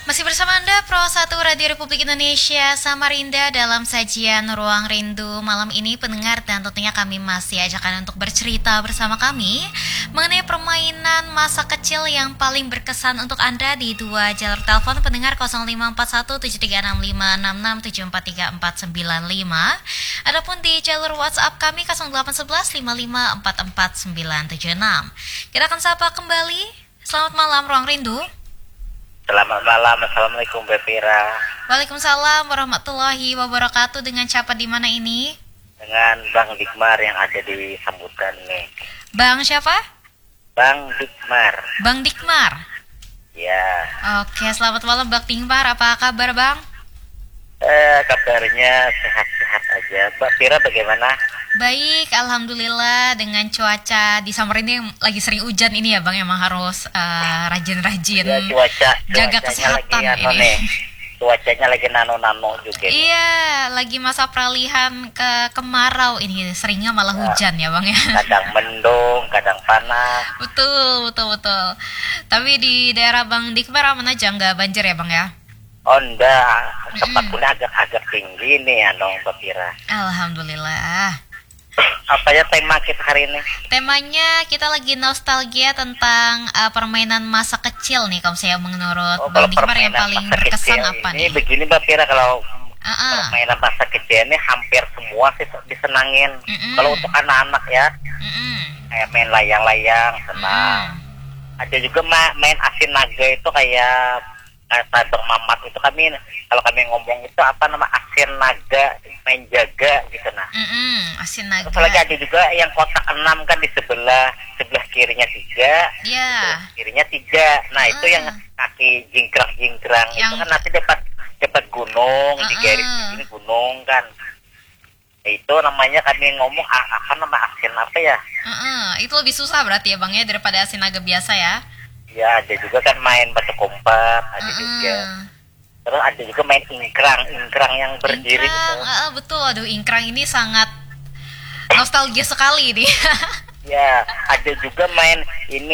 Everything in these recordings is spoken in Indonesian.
Masih bersama Anda Pro 1 Radio Republik Indonesia Samarinda dalam sajian Ruang Rindu malam ini pendengar, dan tentunya kami masih ajakan untuk bercerita bersama kami mengenai permainan masa kecil yang paling berkesan untuk Anda di dua jalur telepon pendengar 0541736567434495. Adapun di jalur WhatsApp kami 081155449976. Kita akan sapa kembali. Selamat malam Ruang Rindu. Selamat malam, Assalamualaikum Mbak Fira. Waalaikumsalam warahmatullahi wabarakatuh. Dengan siapa di mana ini? Dengan Bang Dikmar yang ada di sambutan nih. Bang siapa? Bang Dikmar. Bang Dikmar. Ya. Oke, selamat malam Bang Dikmar. Apa kabar Bang? Kabarnya sehat-sehat aja. Mbak Fira bagaimana? Baik, alhamdulillah. Dengan cuaca di Samarinda yang lagi sering hujan ini ya Bang, emang harus rajin-rajin Ya, jaga kesehatan lagi, ini. Cuacanya lagi nano-nano juga. Iya, lagi masa peralihan ke kemarau ini, seringnya malah hujan ya Bang ya. Kadang mendung, kadang panas. Betul. Tapi di daerah Bang Dikmar aman aja, nggak banjir ya Bang ya? Oh enggak, tempatnya agak tinggi nih ya Mbak Fira. Alhamdulillah. Apa ya tema kita hari ini? Temanya kita lagi nostalgia tentang permainan masa kecil nih, kalau saya menurut Kalau Bang Dikmar yang permainan paling masa berkesan kecil apa ini nih? begini Mbak Fira, kalau permainan masa kecil ini hampir semua sih disenangin. Kalau untuk anak-anak ya, kayak main layang-layang senang. Ada juga main asin naga itu kayak kata Bang Mamat itu, kalau kami ngomong itu apa nama asin naga, main jaga gitu nah. Asin naga. Terus lagi ada juga yang kotak 6 kan di sebelah kirinya 3, Ya. kirinya 3. Nah itu yang kaki jingkrang itu kan nanti dapat gunung di garis ini gunung kan. Itu namanya kami ngomong apa nama asin apa ya? Itu lebih susah berarti ya Bang ya daripada asin naga biasa ya. Ya ada juga kan main batu kompak, ada juga. Terus ada juga main ingkrang yang berdiri itu. Betul, aduh ingkrang ini sangat nostalgia sekali nih. Ya, ada juga main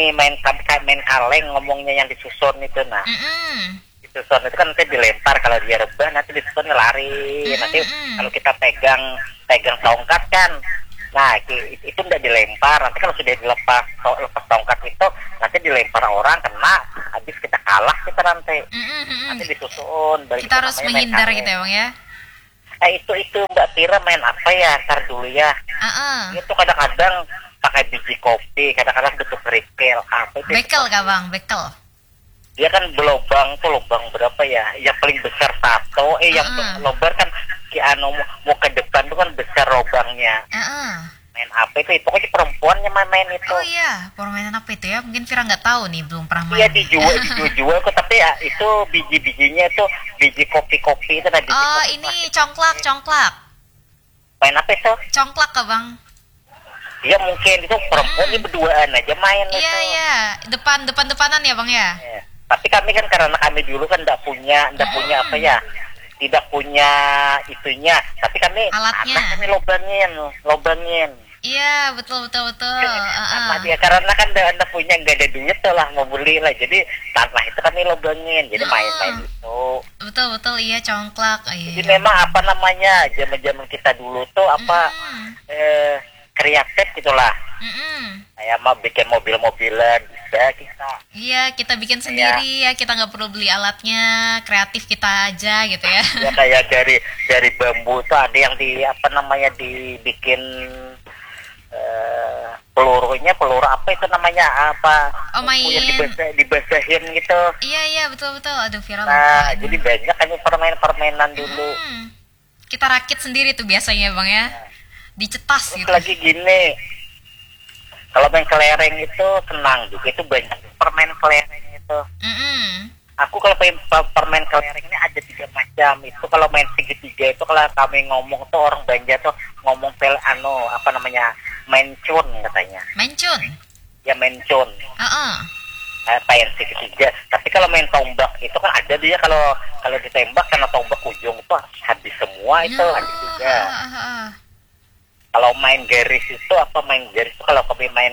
kaleng ngomongnya yang disusun itu nah. Disusun itu kan nanti dilempar, kalau dia rebah nanti disusun lari. Nanti kalau kita pegang tongkat kan, nah itu udah dilempar. Nanti kalau sudah lepas tongkat itu nanti dilempar orang kena, habis kita kalah kita nanti. Nanti disusun. Kita harus menghindar gitu ya Bang ya. Itu Mbak Tira main apa ya? Ntar dulu ya. Itu kadang-kadang pakai biji kopi, kadang-kadang bentuk bekel. Apa itu? Bekel kah Bang? Bekel. Dia kan lubang berapa ya? Yang paling besar satu, yang lubang kan mau ke depan tuh kan besar lubangnya. Main apa itu? Pokoknya perempuan yang main itu. Oh iya, permainan apa itu ya? Mungkin Vira nggak tahu nih, belum pernah main. Iya dijual kok, tapi ya itu biji-bijinya itu biji kopi itu tadi. Oh ini congklak. Main apa itu? Congklak kah Bang? Iya mungkin itu perempuan ini berduaan aja main itu. Iya. Depan-depanan ya Bang ya? Ya. Tapi kami kan karena kami dulu kan tidak punya apa ya? Tidak punya itunya. Tapi kami alatnya. Kami lobangin. Iya, betul. Nah, dia karena kan anda punya nggak ada duit tuh lah mau beli lah, jadi tanah itu kami lobangin, jadi main-main itu. Betul, iya congklak. Jadi memang apa namanya zaman kita dulu tuh apa kreatif gitulah. Kayak mau bikin mobil-mobilan bisa kita. Iya, kita bikin sendiri ya, kita nggak perlu beli alatnya, kreatif kita aja gitu ya. Ya kayak dari bambu tuh ada yang dibikin peluru apa itu namanya apa? Oh main. Dibasahin gitu. Iya betul. Aduh Vira. Nah jadi banyak kan permainan dulu. Kita rakit sendiri tuh biasanya Bang ya. Dicetas terus gitu. Lagi gini. Kalau main kelereng itu senang juga, itu banyak permain kelereng itu. Aku kalau permain kelereng ini ada 3 macam. Itu kalau main segitiga itu kalau kami ngomong tuh orang Banjar tuh ngomong mencun katanya. Mencun? Ya mencun. Main segitiga. Tapi kalau main tombak itu kan ada dia kalau ditembak karena tombak ujung itu habis semua itu ada juga. Kalau main garis itu kalau kami main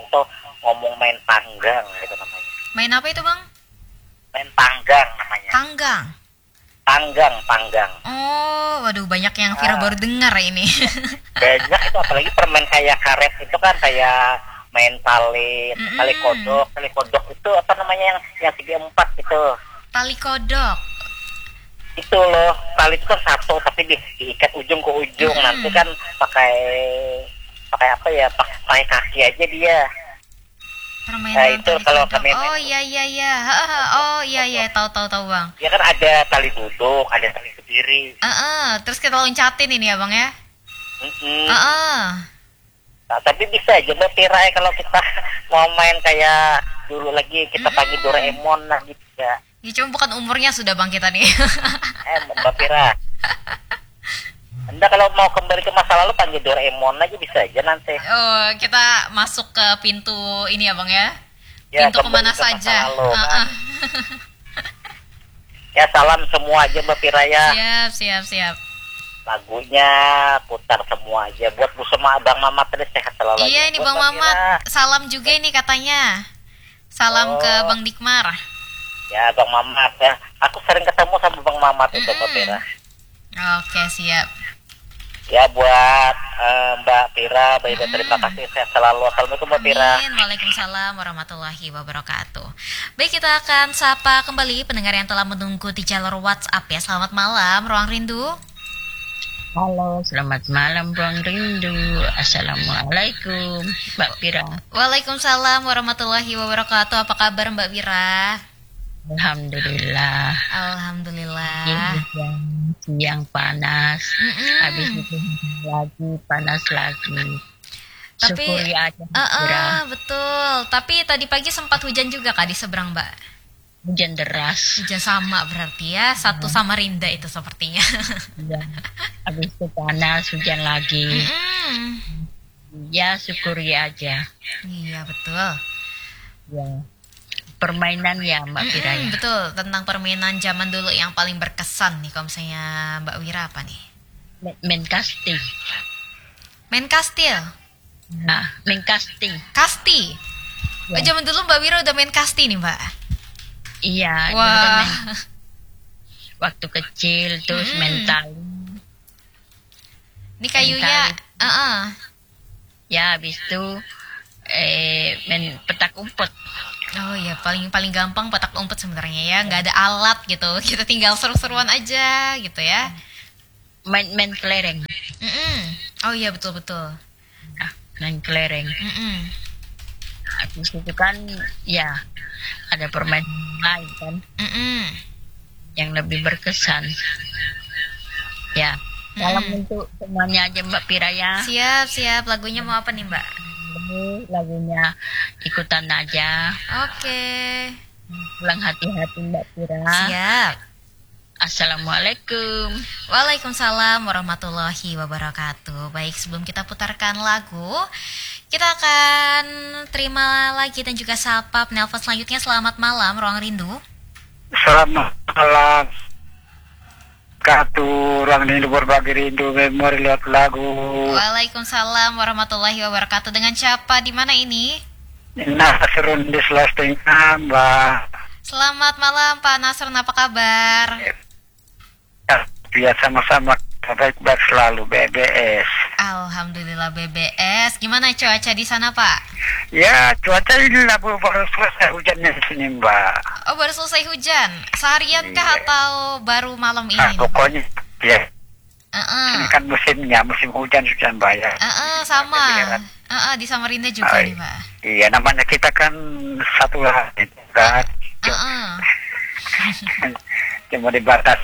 ngomong main tanggang gitu namanya. Main apa itu Bang? Main tanggang namanya. panggang? Panggang. Oh, waduh, banyak yang Vira baru dengar ini. Banyak itu, apalagi permen kayak karet itu kan kayak main tali kodok itu apa namanya yang segi 4 itu. Tali kodok. Itu loh, tali itu kan satu tapi diikat ujung ke ujung. Nanti kan pakai apa ya? Pakai kaki aja dia. Permainan nah itu kalau kami oh iya oh iya tahu Bang. Ya kan ada tali duduk, ada tali berdiri. Terus kita loncatin ini ya Bang ya. Nah, tapi bisa aja Mbak Pira kalau kita mau main kayak dulu lagi kita panggil Doraemon lah gitu ya. Ya cuma bukan umurnya sudah Bang kita nih. Mbak Pira. Anda kalau mau kembali ke masa lalu panggil Doraemon aja bisa aja nanti. Oh, kita masuk ke pintu ini ya Bang ya? Pintu kemana saja. Lalu, kan? Ya salam semua aja Mbak Pira ya. Siap. Lagunya putar semua aja. Buat Bu sama Bang Mamat tadi sehat selalu. Iya ini Bang Mamat. Salam juga ini katanya. Salam ke Bang Dikmar. Ya Bang Mamat ya. Aku sering ketemu sama Bang Mamat itu Mbak Pira. Oke siap. Ya buat Mbak Pira, terima kasih, sehat selalu. Assalamualaikum Mbak Pira. Amin. Waalaikumsalam warahmatullahi wabarakatuh. Baik, kita akan sapa kembali pendengar yang telah menunggu di jalur WhatsApp ya. Selamat malam Ruang Rindu. Halo, selamat malam Ruang Rindu. Assalamualaikum Mbak Pira. Waalaikumsalam warahmatullahi wabarakatuh. Apa kabar Mbak Pira? Alhamdulillah. Siang panas, habis itu lagi panas lagi. Tapi syukuri aja. Betul. Tapi tadi pagi sempat hujan juga Kak di seberang Mbak. Hujan deras. Hujan sama berarti ya, satu Samarinda itu sepertinya. Ya. Habis itu panas, hujan lagi. Ya syukuri aja. Iya betul. Ya. Permainan ya Mbak Wira ya. Betul, tentang permainan zaman dulu yang paling berkesan nih kalau misalnya Mbak Wira apa nih? Main casting. Main kastil? Nah, main casting. Kasti? Ya. Zaman dulu Mbak Wira udah main kasti nih Mbak? Iya. Wah. Kan waktu kecil terus main tali. Ini kayunya, Ya habis itu main petak umpet. Oh ya, paling gampang petak umpet sebenarnya ya, nggak ada alat gitu, kita tinggal seru-seruan aja gitu ya. Main kelereng. Oh iya betul. Nah, main kelereng. Habis itu kan ya ada permainan lain kan, yang lebih berkesan. Ya, salam untuk semuanya aja Mbak Pira ya. Siap. Lagunya mau apa nih Mbak? Lagunya ikutan aja. Oke. Pulang hati-hati Mbak Pira. Siap. Assalamualaikum. Waalaikumsalam warahmatullahi wabarakatuh. Baik, sebelum kita putarkan lagu, kita akan terima lagi dan juga sapa penelpon selanjutnya. Selamat malam Ruang Rindu. Selamat malam. Ruang Rindu berbagi rindu memori lihat lagu. Waalaikumsalam warahmatullahi wabarakatuh. Dengan siapa di mana ini? Nasrun di Selasting Mbak. Selamat malam Pak Nasrun, apa kabar? Ya sama-sama, baik-baik selalu BBS. Alhamdulillah BBS. Gimana cuaca di sana Pak? Ya cuaca ini baru selesai hujannya di sini Mbak. Oh baru selesai hujan? Seharian kah atau baru malam ini? Pokoknya ya. Ini kan musim hujan Mbak ya. Sama. Di Samarinda juga nih Pak. Iya, namanya kita kan satu hati kan. Cuma dibatas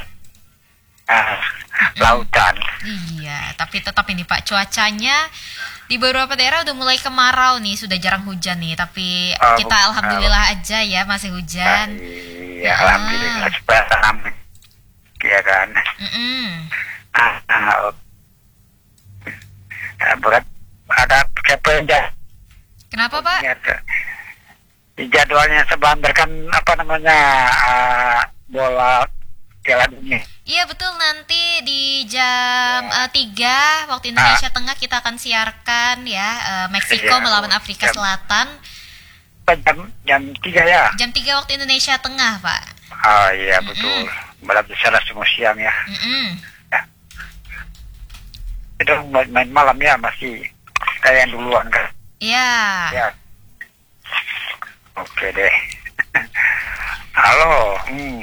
lautan. Iya, tapi tetap ini Pak, cuacanya di beberapa daerah udah mulai kemarau nih, sudah jarang hujan nih, tapi kita alhamdulillah aja ya masih hujan. Iya, alhamdulillah supaya tanam ya kan. Berat ada kepenjah. Kenapa Pak? Di jadwalnya sebentar kan bola Piala Dunia. Iya betul, nanti di jam 3 waktu Indonesia Tengah kita akan siarkan ya Meksiko melawan Afrika Selatan. Jam 3 ya? Jam 3 waktu Indonesia Tengah Pak. Oh iya betul. balap di sana semua siang ya. Ya. Itu main malam ya masih kayak yang duluan kan. Iya. Ya. Oke deh. Halo,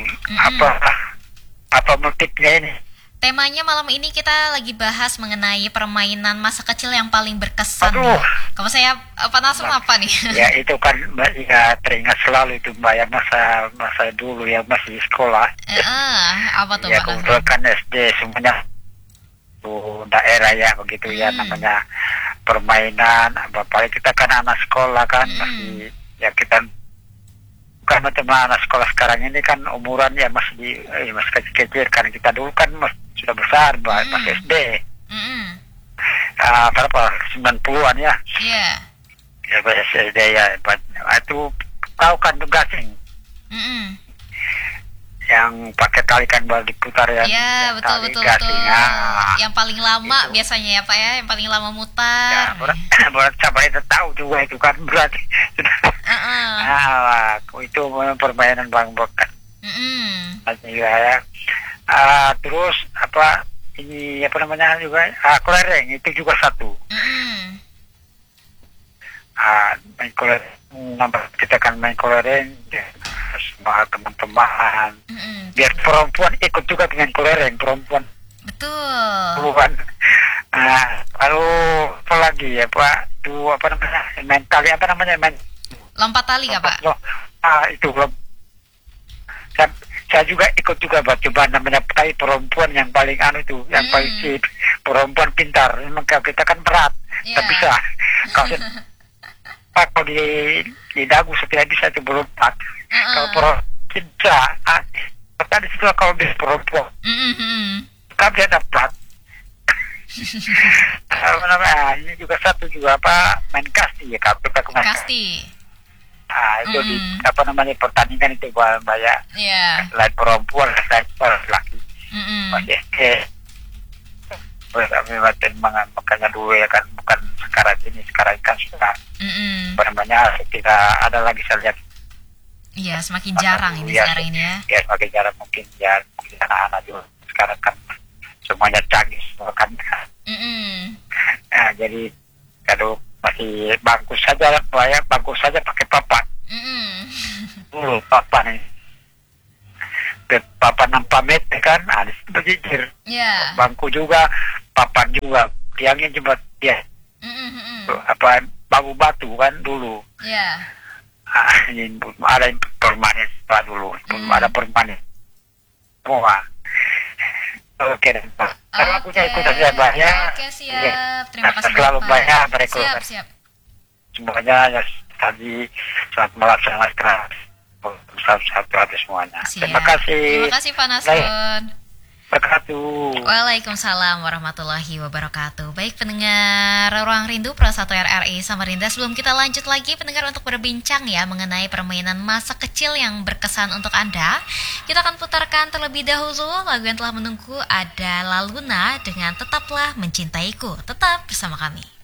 apa motifnya ini? Temanya malam ini kita lagi bahas mengenai permainan masa kecil yang paling berkesan. Aduh. Kamu saya penasaran apa nih? Ya itu kan ya teringat selalu itu Mbak ya masa dulu ya masih sekolah. Apa tuh ya Pak? kebetulan kan SD semuanya daerah ya begitu ya namanya permainan. Apalagi kita kan anak sekolah kan masih ya kita bukan macam anak sekolah sekarang ini kan umuran ya masih kecil-kecil kan kita dulu kan sudah besar masih SD. Berapa 90-an ya? Iya. Ya masih SD ya. Itu tahu kan gasing. Yang pakai tali kan baru diputar ya. Iya, betul. Yang paling lama itu. Biasanya ya Pak ya, yang paling lama mutar. Ya, berat sabar itu tahu juga itu kan berat. Itu permainan bang bekas. Ya. Terus ini namanya juga kelereng itu juga satu. Main kelereng, kita kan main kelereng ya, sama teman-teman. Biar perempuan ikut juga dengan kelereng perempuan. Betul. Bukan. Lalu apa lagi ya Pak? Itu main tali main lompat tali nggak Pak? Itu saya juga ikut juga coba namanya tali perempuan yang paling itu yang paling sip perempuan pintar. Memang kita kan berat, tak bisa. Kalau di dagu saya bisa itu berlompat. Kalau perempuan bisa, tadi situ kalau bisa perempuan, kan dia dapat. Ini juga satu juga main kasti ya kalau kita kasti. Itu di pertandingan itu banyak. Selain perempuan, selain laki. Masih makanya dulu ya kan bukan sekarang kan sudah kita ada lagi saya lihat. Iya, semakin jarang ini sekarang ini ya. Ya semakin jarang mungkin anak-anak juga sekarang kan semuanya canggih semua kan. Jadi kalau masih bagus saja pakai papan. Dulu papan ini. Papan 4 meter kan, ada berjijir. Bangku juga, papan juga, tiangnya cuma ya. Bambu batu kan dulu. Ini ada permanen dulu, belum ada permanen. Semua. Oke, Pak. Kalau punya ikut saja banyak. Oke, siap. Terima kasih selalu banyak mereka. Siap. Semuanya ya tadi saat melaksanakan satu hati semuanya. Siap. Terima kasih Pak Nasrun. Wabarakatuh. Waalaikumsalam warahmatullahi wabarakatuh. Baik pendengar Ruang Rindu Pro 1 RRI Samarinda, sebelum kita lanjut lagi pendengar untuk berbincang ya mengenai permainan masa kecil yang berkesan untuk Anda, kita akan putarkan terlebih dahulu lagu yang telah menunggu, ada Laluna dengan Tetaplah Mencintaiku. Tetap bersama kami.